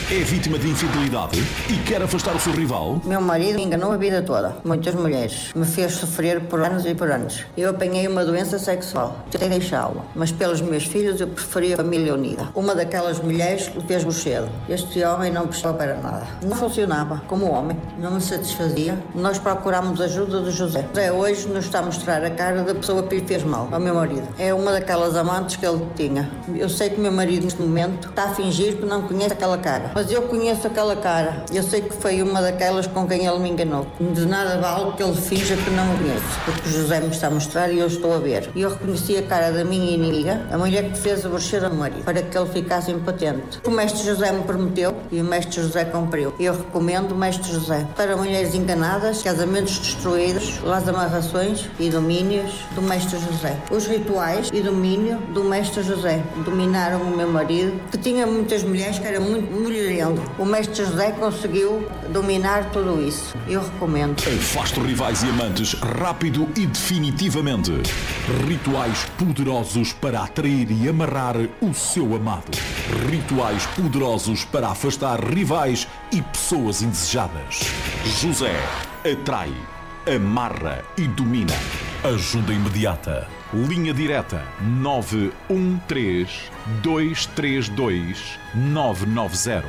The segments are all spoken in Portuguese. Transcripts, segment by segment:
É vítima de infidelidade e quer afastar o seu rival? Meu marido me enganou a vida toda. Muitas mulheres. Me fez sofrer por anos e por anos. Eu apanhei uma doença sexual. Tentei deixá-lo. Mas pelos meus filhos eu preferia a família unida. Uma daquelas mulheres fez-me cedo. Este homem não precisava para nada. Não funcionava como homem. Não me satisfazia. Nós procurámos ajuda do José. José hoje nos está a mostrar a cara da pessoa que lhe fez mal ao meu marido. É uma daquelas amantes que ele tinha. Eu sei que o meu marido neste momento está a fingir que não conhece aquela cara. Mas eu conheço aquela cara. Eu sei que foi uma daquelas com quem ele me enganou. De nada vale que ele finja que não me conhece. Porque o José me está a mostrar e eu estou a ver. E eu reconheci a cara da minha inimiga, a mulher que fez aborrecer ao marido, para que ele ficasse impotente. O mestre José me prometeu e o mestre José cumpriu. Eu recomendo o mestre José para mulheres enganadas, casamentos destruídos, las amarrações e domínios do mestre José. Os rituais e domínio do mestre José dominaram o meu marido, que tinha muitas mulheres, que era muito mulherento. O mestre José conseguiu dominar tudo isso. Eu recomendo. Afaste rivais e amantes rápido e definitivamente. Rituais poderosos para atrair e amarrar o seu amado. Rituais poderosos para afastar rivais e pessoas indesejadas. José atrai, amarra e domina. Ajuda imediata. Linha direta 913 232 990.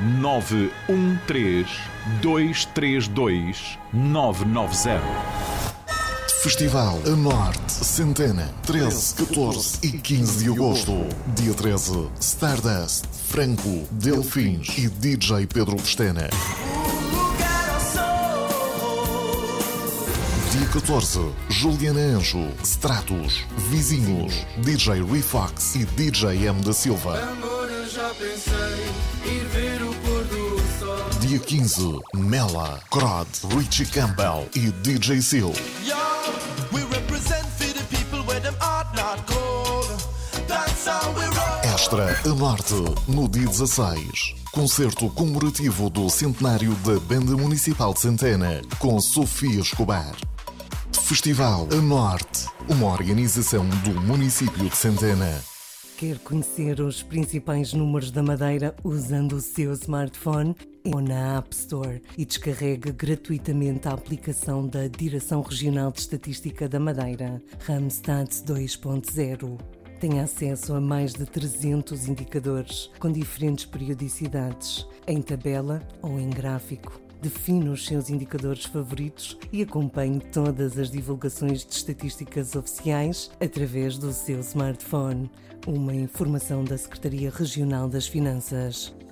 913 232 990. Festival A Norte, Centena, 13, 14 e 15 de agosto. Dia 13, Stardust, Franco, Delfins e DJ Pedro Pestana. Dia 14, Juliana Anjo, Stratos, Vizinhos, DJ Refox e DJ M da Silva. Dia 15, Mela, Crod, Richie Campbell e DJ Seal. Extra a Norte, no dia 16. Concerto comemorativo do centenário da Banda Municipal de Centena, com Sofia Escobar. Festival A Norte, uma organização do município de Centena. Quer conhecer os principais números da Madeira usando o seu smartphone? Ou na App Store e descarrega gratuitamente a aplicação da Direção Regional de Estatística da Madeira, Randstad 2.0. Tem acesso a mais de 300 indicadores com diferentes periodicidades, em tabela ou em gráfico. Define os seus indicadores favoritos e acompanhe todas as divulgações de estatísticas oficiais através do seu smartphone. Uma informação da Secretaria Regional das Finanças.